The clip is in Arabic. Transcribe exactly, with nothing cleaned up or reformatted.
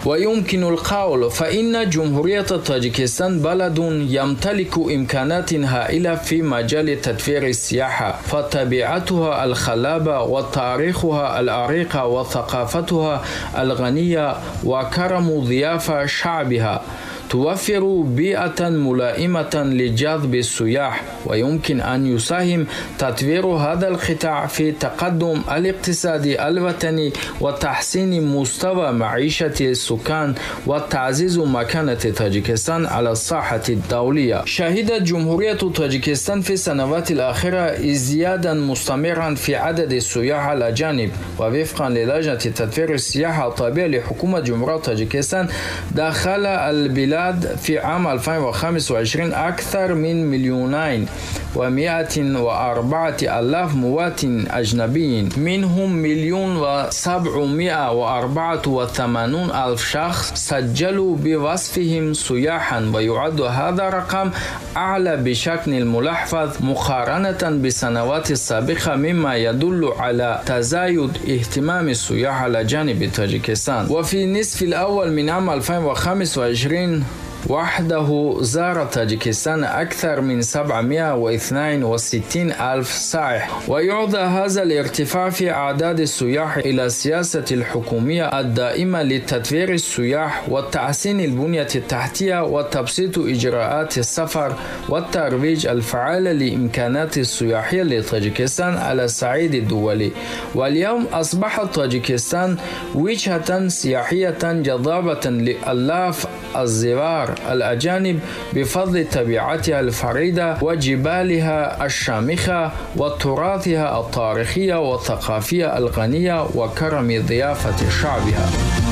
ويمكن القول فإن جمهورية طاجيكستان بلد يمتلك إمكانات هائلة في مجال تطوير السياحة، فطبيعتها الخلابة وتاريخها العريق وثقافتها الغنية وكرم ضيافة شعبها توفر بيئة ملائمة لجذب السياح، ويمكن أن يساهم تطوير هذا القطاع في تقدم الاقتصاد الوطني وتحسين مستوى معيشة السكان وتعزيز مكانة طاجيكستان على الساحة الدولية. شهدت جمهورية طاجيكستان في السنوات الأخيرة ازديادا مستمرا في عدد السياح الأجانب، ووفقا للجنة تطوير السياحة الطبيعية لحكومة جمهورية طاجيكستان دخل البلاد في عام ألفين وخمسة وعشرين أكثر من مليونين ومئة وأربعة آلاف مواطن أجنبي، منهم مليون وسبعمائة وأربعة وثمانون ألف شخص سجلوا بوصفهم سياحا، ويعد هذا الرقم أعلى بشكل ملاحظ مقارنة بالسنوات السابقة، مما يدل على تزايد اهتمام السياح الأجانب بطاجيكستان. وفي النصف الأول من عام ألفين وخمسة وعشرين وحده زار طاجيكستان أكثر من سبعمائة واثنين وستين ألف سائح، ويعود هذا الارتفاع في أعداد السياح إلى السياسة الحكومية الدائمة لتطوير السياح وتحسين البنية التحتية وتبسيط إجراءات السفر والترويج الفعال لإمكانات السياحية لطاجيكستان على الصعيد الدولي. واليوم أصبحت طاجيكستان وجهة سياحية جذابة لآلاف الزوار الأجانب بفضل طبيعتها الفريدة وجبالها الشامخة وتراثها التاريخي والثقافي الغني وكرم ضيافة شعبها.